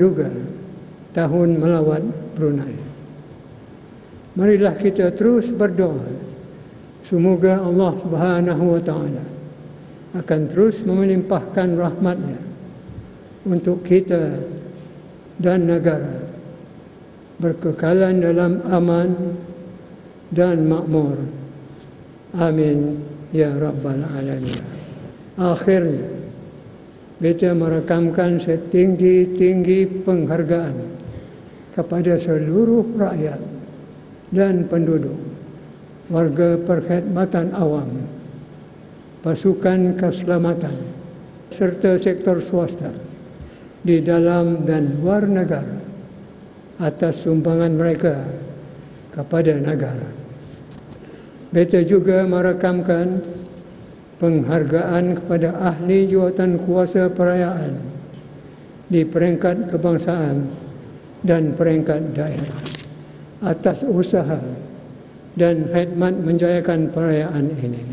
juga tahun melawat Brunei. Marilah kita terus berdoa semoga Allah Subhanahu wa taala akan terus melimpahkan rahmat-Nya untuk kita dan negara berkekalan dalam aman dan makmur. Amin ya rabbal alamin. Akhirnya kita merakamkan setinggi-tinggi penghargaan kepada seluruh rakyat dan penduduk, warga perkhidmatan awam, pasukan keselamatan, serta sektor swasta di dalam dan luar negara atas sumbangan mereka kepada negara. Beta juga merakamkan penghargaan kepada ahli jawatan kuasa perayaan di peringkat kebangsaan dan peringkat daerah atas usaha dan khidmat menjayakan perayaan ini.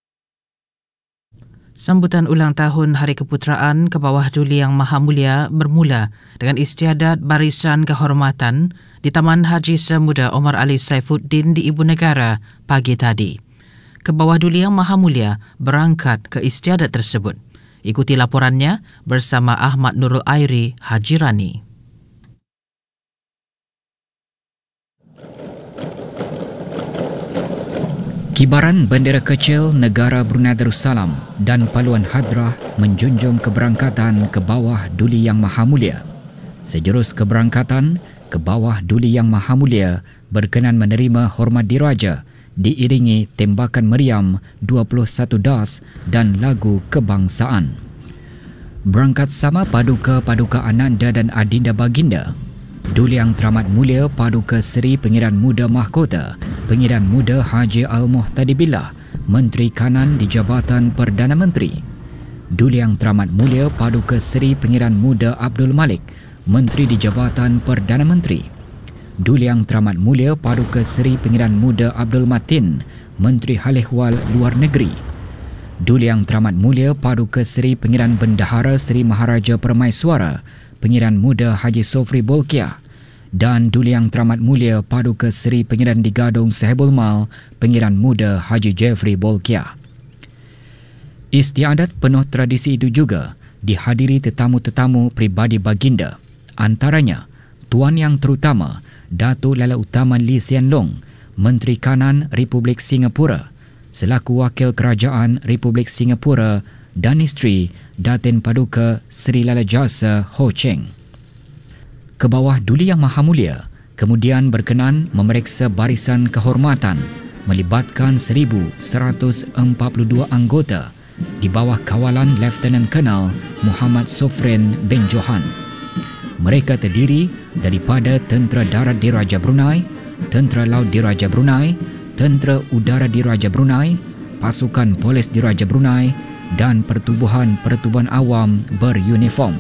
Sambutan ulang tahun Hari Keputeraan ke bawah Duli Yang Maha Mulia bermula dengan istiadat barisan kehormatan di Taman Haji Semuda Omar Ali Saifuddin di Ibu Negara pagi tadi. Ke bawah Duli Yang Maha Mulia berangkat ke istiadat tersebut. Ikuti laporannya bersama Ahmad Nurul Airi Haji Rani. Kibaran bendera kecil negara Brunei Darussalam dan paluan hadrah menjunjung keberangkatan ke bawah Duli Yang Maha Mulia. Sejurus keberangkatan ke bawah Duli Yang Maha Mulia berkenan menerima hormat diraja diiringi tembakan meriam 21 das dan lagu kebangsaan. Berangkat sama Paduka Ananda dan Adinda Baginda, Duli Yang Teramat Mulia Paduka Seri Pengiran Muda Mahkota Pengiran Muda Haji Al-Muhtadi Billah, Menteri Kanan di Jabatan Perdana Menteri. Duli Yang Teramat Mulia Paduka Seri Pengiran Muda Abdul Malik, Menteri di Jabatan Perdana Menteri. Duli Yang Teramat Mulia Paduka Seri Pengiran Muda Abdul Matin, Menteri Hal Ehwal Luar Negeri. Duli Yang Teramat Mulia Paduka Seri Pengiran Bendahara Seri Maharaja Permaiswara, Pengiran Muda Haji Sofri Bolkiah, dan Duli Yang Teramat Mulia Paduka Seri Pengiran di Gadong Sahibul Mal, Pengiran Muda Haji Jeffrey Bolkiah. Istiadat penuh tradisi itu juga dihadiri tetamu-tetamu pribadi baginda, antaranya Tuan Yang Terutama Datuk Lala Utama Lee Hsien Loong, Menteri Kanan Republik Singapura, selaku Wakil Kerajaan Republik Singapura, dan isteri Datin Paduka Seri Lala Jasa Ho Cheng. Ke bawah Duli Yang Maha Mulia kemudian berkenan memeriksa barisan kehormatan melibatkan 1,142 anggota di bawah kawalan Lieutenant Colonel Muhammad Sofren bin Johan. Mereka terdiri daripada Tentera Darat Diraja Brunei, Tentera Laut Diraja Brunei, Tentera Udara Diraja Brunei, Pasukan Polis Diraja Brunei dan pertubuhan awam beruniform.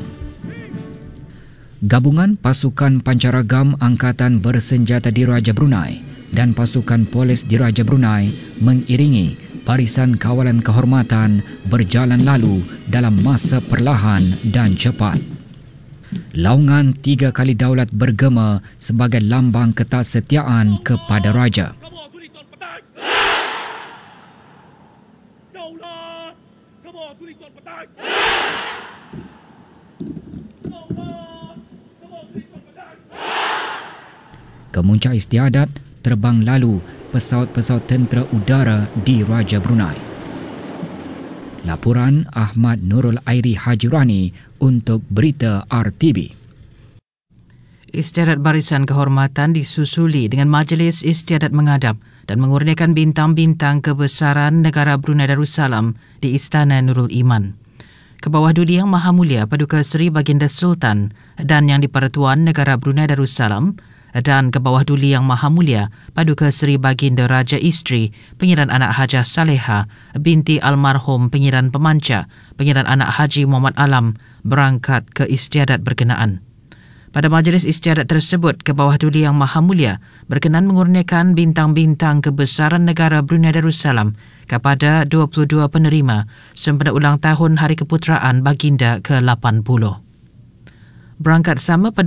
Gabungan Pasukan Pancaragam Angkatan Bersenjata Diraja Brunei dan Pasukan Polis Diraja Brunei mengiringi barisan kawalan kehormatan berjalan lalu dalam masa perlahan dan cepat. Laungan 3 kali daulat bergema sebagai lambang ketaksetiaan kepada Raja. Kemuncak istiadat terbang lalu pesawat-pesawat tentera udara di Raja Brunei. Laporan Ahmad Nurul Airi Haji Rani untuk Berita RTB. Istiadat barisan kehormatan disusuli dengan majlis istiadat menghadap dan mengurniakan bintang-bintang kebesaran negara Brunei Darussalam di Istana Nurul Iman. Ke bawah Duli Yang Maha Mulia Paduka Seri Baginda Sultan dan Yang di-Pertuan Negara Brunei Darussalam, dan ke bawah Duli Yang Maha Mulia Paduka Seri Baginda Raja Isteri Pengiran Anak Hajah Saleha binti almarhum Pengiran Pemanca Pengiran Anak Haji Muhammad Alam berangkat ke istiadat berkenaan. Pada majlis istiadat tersebut, ke bawah Duli Yang Maha Mulia berkenan mengurniakan bintang-bintang kebesaran negara Brunei Darussalam kepada 22 penerima sempena ulang tahun Hari Keputeraan Baginda ke-80. Berangkat sama pada